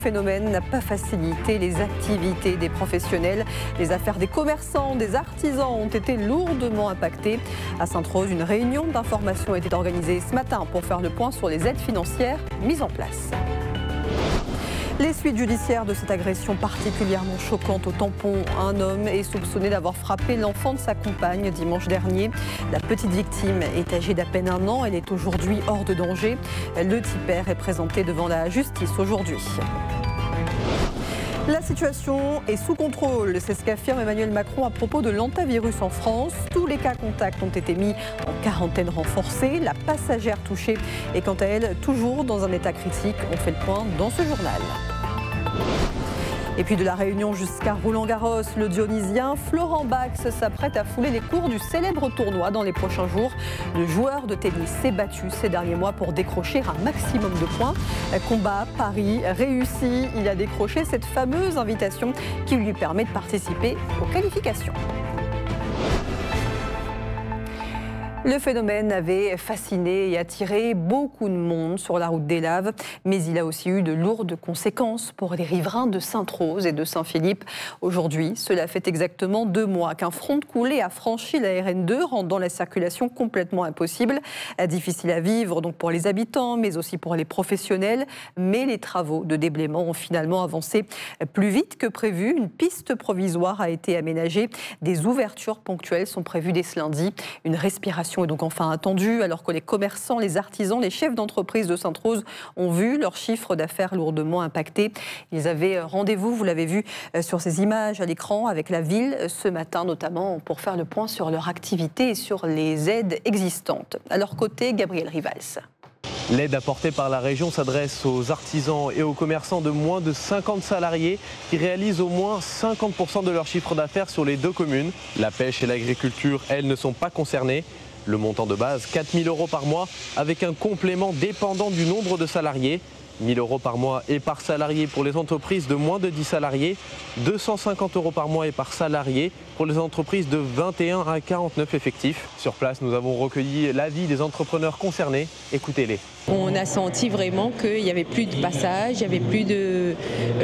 Le phénomène n'a pas facilité les activités des professionnels. Les affaires des commerçants, des artisans ont été lourdement impactées. À Sainte-Rose, une réunion d'information a été organisée ce matin pour faire le point sur les aides financières mises en place. Les suites judiciaires de cette agression particulièrement choquante au tampon. Un homme est soupçonné d'avoir frappé l'enfant de sa compagne dimanche dernier. La petite victime est âgée d'à peine 1 an. Elle est aujourd'hui hors de danger. Le tipeur est présenté devant la justice aujourd'hui. La situation est sous contrôle, c'est ce qu'affirme Emmanuel Macron à propos de l'hantavirus en France. Tous les cas contacts ont été mis en quarantaine renforcée. La passagère touchée est quant à elle toujours dans un état critique. On fait le point dans ce journal. Et puis de la Réunion jusqu'à Roland-Garros, le Dionysien Florent Bax s'apprête à fouler les cours du célèbre tournoi dans les prochains jours. Le joueur de tennis s'est battu ces derniers mois pour décrocher un maximum de points. Combat, pari, réussi, il a décroché cette fameuse invitation qui lui permet de participer aux qualifications. Le phénomène avait fasciné et attiré beaucoup de monde sur la route des Laves, mais il a aussi eu de lourdes conséquences pour les riverains de Sainte-Rose et de Saint-Philippe. Aujourd'hui, cela fait exactement 2 mois qu'un front de coulée a franchi la RN2, rendant la circulation complètement impossible. Difficile à vivre donc pour les habitants, mais aussi pour les professionnels. Mais les travaux de déblaiement ont finalement avancé plus vite que prévu. Une piste provisoire a été aménagée. Des ouvertures ponctuelles sont prévues dès ce lundi. Une respiration est donc enfin attendue, alors que les commerçants, les artisans, les chefs d'entreprise de Sainte-Rose ont vu leur chiffre d'affaires lourdement impacté. Ils avaient rendez-vous, vous l'avez vu sur ces images à l'écran, avec la ville ce matin, notamment pour faire le point sur leur activité et sur les aides existantes. À leur côté, Gabriel Rivals. L'aide apportée par la région s'adresse aux artisans et aux commerçants de moins de 50 salariés qui réalisent au moins 50% de leur chiffre d'affaires sur les 2 communes. La pêche et l'agriculture, elles, ne sont pas concernées. Le montant de base, 4 000 € par mois, avec un complément dépendant du nombre de salariés. 1 000 € par mois et par salarié pour les entreprises de moins de 10 salariés, 250 € par mois et par salarié pour les entreprises de 21 à 49 effectifs. Sur place, nous avons recueilli l'avis des entrepreneurs concernés. Écoutez-les. On a senti vraiment qu'il n'y avait plus de passage, il n'y avait plus de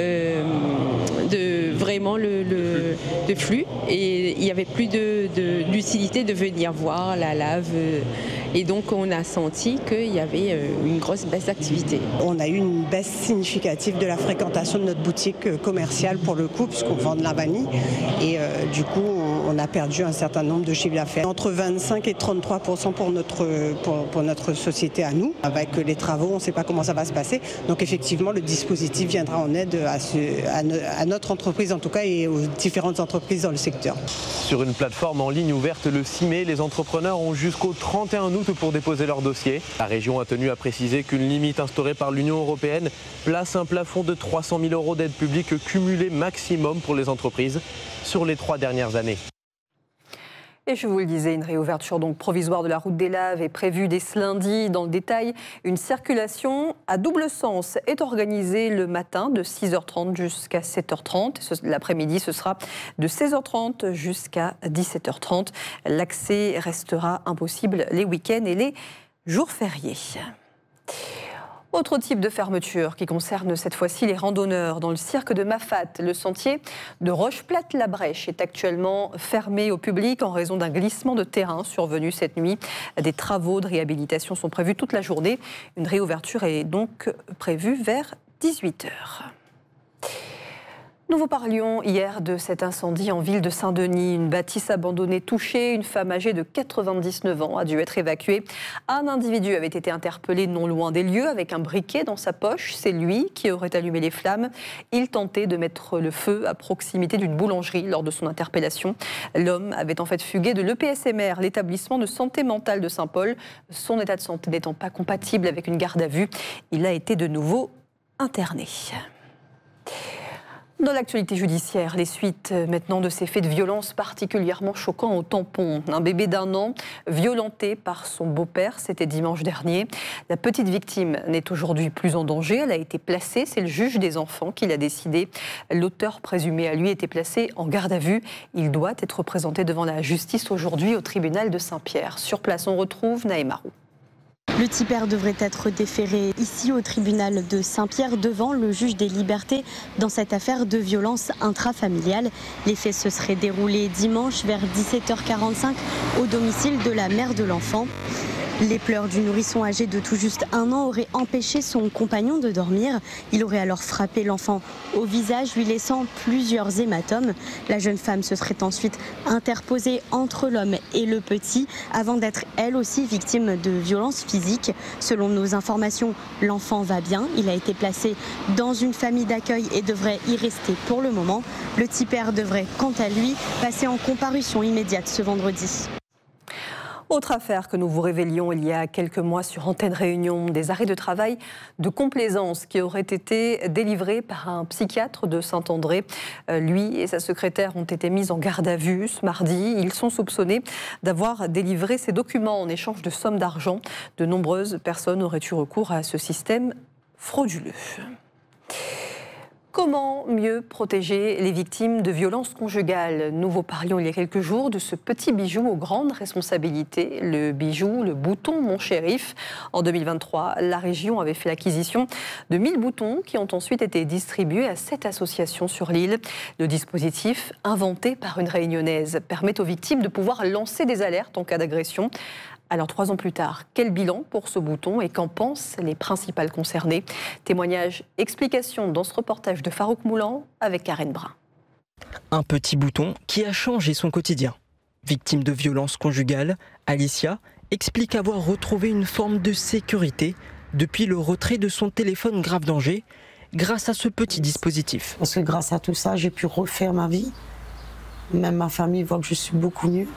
flux et il n'y avait plus d'utilité de venir voir la lave. Et donc on a senti qu'il y avait une grosse baisse d'activité. On a eu une baisse significative de la fréquentation de notre boutique commerciale pour le coup, puisqu'on vend de la vanille. Et du coup, on a perdu un certain nombre de chiffres d'affaires. Entre 25 et 33% pour notre société à nous. Avec les travaux, on ne sait pas comment ça va se passer. Donc effectivement, le dispositif viendra en aide à notre entreprise en tout cas et aux différentes entreprises dans le secteur. Sur une plateforme en ligne ouverte le 6 mai, les entrepreneurs ont jusqu'au 31 août pour déposer leur dossier. La région a tenu à préciser qu'une limite instaurée par l'Union européenne place un plafond de 300 000 € d'aide publique cumulée maximum pour les entreprises sur les 3 dernières années. Et je vous le disais, une réouverture donc provisoire de la route des Laves est prévue dès ce lundi. Dans le détail, une circulation à double sens est organisée le matin de 6h30 jusqu'à 7h30. L'après-midi, ce sera de 16h30 jusqu'à 17h30. L'accès restera impossible les week-ends et les jours fériés. Autre type de fermeture qui concerne cette fois-ci les randonneurs. Dans le cirque de Mafat, le sentier de Rocheplate-la-Brèche est actuellement fermé au public en raison d'un glissement de terrain survenu cette nuit. Des travaux de réhabilitation sont prévus toute la journée. Une réouverture est donc prévue vers 18h. Nous vous parlions hier de cet incendie en ville de Saint-Denis. Une bâtisse abandonnée touchée. Une femme âgée de 99 ans a dû être évacuée. Un individu avait été interpellé non loin des lieux avec un briquet dans sa poche. C'est lui qui aurait allumé les flammes. Il tentait de mettre le feu à proximité d'une boulangerie lors de son interpellation. L'homme avait en fait fugué de l'EPSMR, l'établissement de santé mentale de Saint-Paul. Son état de santé n'étant pas compatible avec une garde à vue, il a été de nouveau interné. Dans l'actualité judiciaire, les suites maintenant de ces faits de violence particulièrement choquants au tampon. Un bébé d'1 an violenté par son beau-père, c'était dimanche dernier. La petite victime n'est aujourd'hui plus en danger, elle a été placée, c'est le juge des enfants qui l'a décidé. L'auteur présumé à lui était placé en garde à vue. Il doit être présenté devant la justice aujourd'hui au tribunal de Saint-Pierre. Sur place, on retrouve Naëma Roux. Le tipeur devrait être déféré ici au tribunal de Saint-Pierre devant le juge des libertés dans cette affaire de violence intrafamiliale. Les faits se seraient déroulés dimanche vers 17h45 au domicile de la mère de l'enfant. Les pleurs du nourrisson âgé de tout juste 1 an auraient empêché son compagnon de dormir. Il aurait alors frappé l'enfant au visage, lui laissant plusieurs hématomes. La jeune femme se serait ensuite interposée entre l'homme et le petit avant d'être elle aussi victime de violences physiques. Selon nos informations, l'enfant va bien. Il a été placé dans une famille d'accueil et devrait y rester pour le moment. Le tipeur devrait, quant à lui, passer en comparution immédiate ce vendredi. Autre affaire que nous vous révélions il y a quelques mois sur Antenne Réunion, des arrêts de travail de complaisance qui auraient été délivrés par un psychiatre de Saint-André. Lui et sa secrétaire ont été mis en garde à vue ce mardi. Ils sont soupçonnés d'avoir délivré ces documents en échange de sommes d'argent. De nombreuses personnes auraient eu recours à ce système frauduleux. Comment mieux protéger les victimes de violences conjugales ? Nous vous parlions il y a quelques jours de ce petit bijou aux grandes responsabilités, le bijou, le bouton Mon Shérif. En 2023, la région avait fait l'acquisition de 1000 boutons qui ont ensuite été distribués à 7 associations sur l'île. Le dispositif, inventé par une réunionnaise, permet aux victimes de pouvoir lancer des alertes en cas d'agression. Alors 3 ans plus tard, quel bilan pour ce bouton et qu'en pensent les principales concernées ? Témoignages, explications dans ce reportage de Farouk Moulan avec Karen Brun. Un petit bouton qui a changé son quotidien. Victime de violences conjugales, Alicia explique avoir retrouvé une forme de sécurité depuis le retrait de son téléphone grave danger grâce à ce petit dispositif. Parce que grâce à tout ça, j'ai pu refaire ma vie. Même ma famille voit que je suis beaucoup mieux.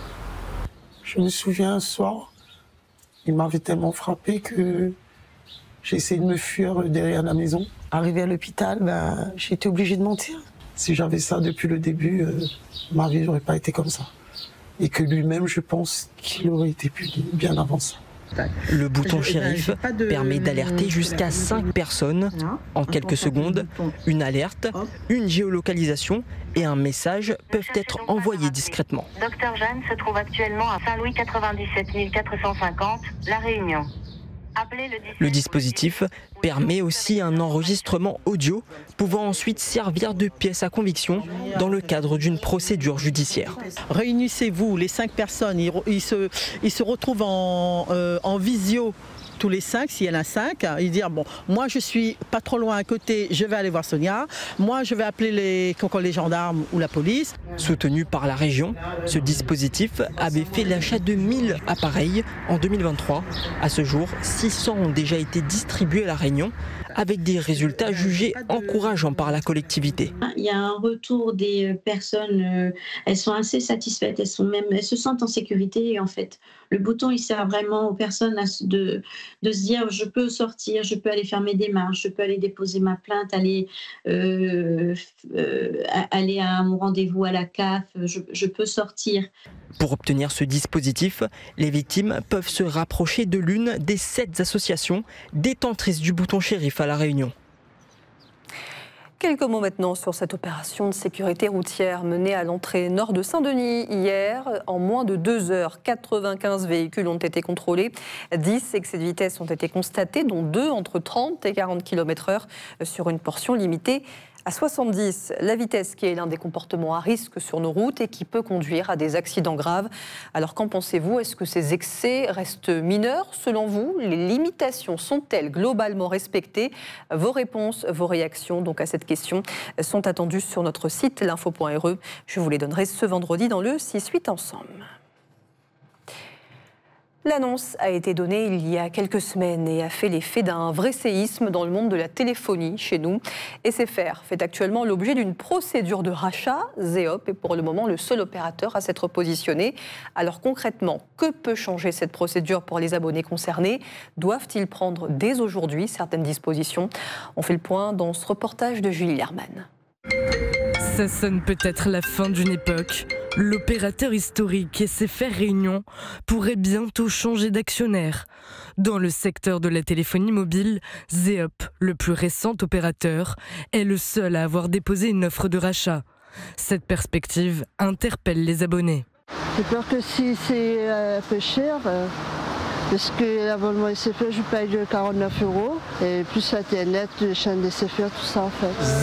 Je me souviens un soir, il m'avait tellement frappé que j'ai essayé de me fuir derrière la maison. Arrivé à l'hôpital, j'ai été obligée de mentir. Si j'avais ça depuis le début, ma vie n'aurait pas été comme ça. Et que lui-même, je pense qu'il aurait été puni bien avant ça. Le bouton Shérif permet d'alerter jusqu'à 5 personnes en quelques secondes. Une alerte, une géolocalisation et un message peuvent être envoyés discrètement. Docteur Jeanne se trouve actuellement à Saint-Louis 97 450, La Réunion. Le dispositif permet aussi un enregistrement audio pouvant ensuite servir de pièce à conviction dans le cadre d'une procédure judiciaire. Réunissez-vous, les 5 personnes, ils se retrouvent en visio. Tous les 5, s'il y en a 5, ils disent bon, moi je suis pas trop loin à côté, je vais aller voir Sonia, moi je vais appeler les gendarmes ou la police. Soutenu par la région, ce dispositif avait fait l'achat de 1000 appareils en 2023. À ce jour, 600 ont déjà été distribués à La Réunion, avec des résultats jugés encourageants par la collectivité. Il y a un retour des personnes, elles sont assez satisfaites, elles se sentent en sécurité. Et en fait, le bouton, il sert vraiment aux personnes de se dire je peux sortir, je peux aller faire mes démarches, je peux aller déposer ma plainte, aller à mon rendez-vous à la CAF, je peux sortir. Pour obtenir ce dispositif, les victimes peuvent se rapprocher de l'une des 7 associations détentrices du bouton Shérif à La Réunion. Quelques mots maintenant sur cette opération de sécurité routière menée à l'entrée nord de Saint-Denis hier. En moins de 2 heures, 95 véhicules ont été contrôlés. 10 excès de vitesse ont été constatés, dont 2 entre 30 et 40 km/h sur une portion limitée à 70, la vitesse qui est l'un des comportements à risque sur nos routes et qui peut conduire à des accidents graves. Alors qu'en pensez-vous ? Est-ce que ces excès restent mineurs selon vous ? Les limitations sont-elles globalement respectées ? Vos réponses, vos réactions donc à cette question sont attendues sur notre site l'info.re. Je vous les donnerai ce vendredi dans le 6-8 ensemble. L'annonce a été donnée il y a quelques semaines et a fait l'effet d'un vrai séisme dans le monde de la téléphonie chez nous. SFR fait actuellement l'objet d'une procédure de rachat. Zeop est pour le moment le seul opérateur à s'être positionné. Alors concrètement, que peut changer cette procédure pour les abonnés concernés ? Doivent-ils prendre dès aujourd'hui certaines dispositions ? On fait le point dans ce reportage de Julie Lerman. Ça sonne peut-être la fin d'une époque. L'opérateur historique SFR Réunion pourrait bientôt changer d'actionnaire. Dans le secteur de la téléphonie mobile, Zeop, le plus récent opérateur, est le seul à avoir déposé une offre de rachat. Cette perspective interpelle les abonnés. J'ai peur que si c'est un peu cher, Parce que l'abonnement SFR, je paye 49 €. Et plus Internet, les chaînes des SFR, tout ça en fait.